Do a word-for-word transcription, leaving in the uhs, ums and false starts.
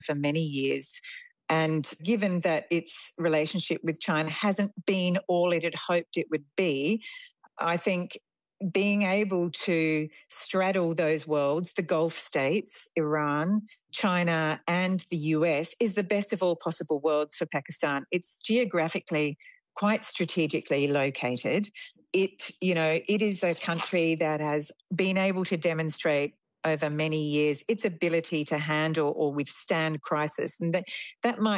for many years. And given that its relationship with China hasn't been all it had hoped it would be, I think being able to straddle those worlds, the Gulf states, Iran, China, and the U S, is the best of all possible worlds for Pakistan. It's geographically quite strategically located. It, you know, it is a country that has been able to demonstrate over many years its ability to handle or withstand crisis. And that, that might